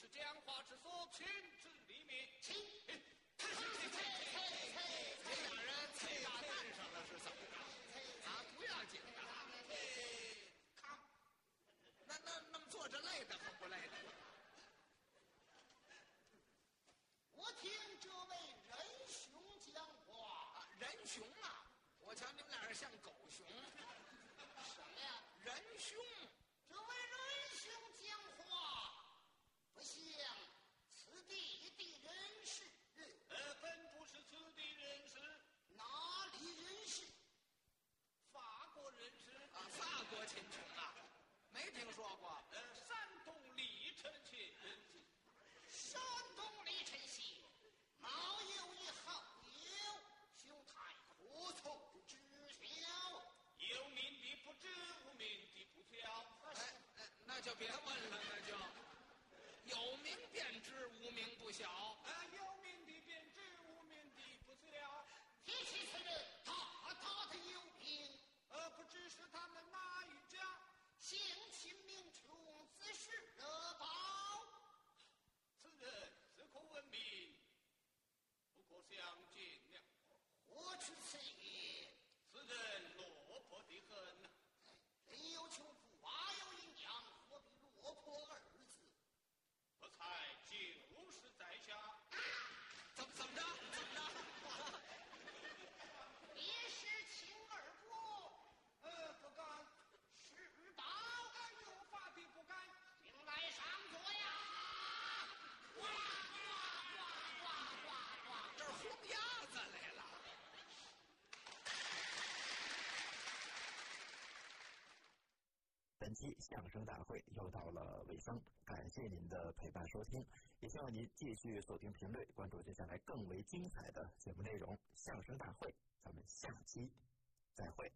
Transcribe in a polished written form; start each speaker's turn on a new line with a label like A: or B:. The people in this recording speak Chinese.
A: 是讲话之所，请旨立命。
B: 请。
A: 这俩人踩大蛋上了是怎么着？啊，不要紧的。看，那么坐着累的和不累的？
B: 我听这位仁兄讲话。
A: 啊，仁兄啊！我瞧你们俩人像狗熊。
B: 什么呀？
A: 仁兄。
B: 这位仁兄讲话不像此地的人士。
A: 本不是此地人士。
B: 哪里人士？
A: 法国人士。啊，法国秦琼啊，没听说过。山东历城县人士。
B: 山东历城县貌有一好友，兄台可从知晓？
A: 有名的不知，无名的不晓。那就别问了，那就有名便知，无名不晓。有名的便知，无名的不晓。
B: 提起此人，大的有名。
A: 不知是他们哪一家？
B: 姓秦名琼，自是乐宝。
A: 此人自可闻名，不可相见了。
B: 何知此言？
A: 此人落魄的很。
B: 人有穷富，娃有营养，何必落魄二字？
A: 不才就是在下。怎么着？
B: 别是秦二伯。
A: 不敢。
B: 是宝。
A: 有法的不敢。
B: 请来上座呀！呱呱！
A: 这儿轰鸭子来了。
C: 本期相声大会又到了尾声，感谢您的陪伴收听，也希望您继续锁定频率，关注接下来更为精彩的节目内容。相声大会，咱们下期再会。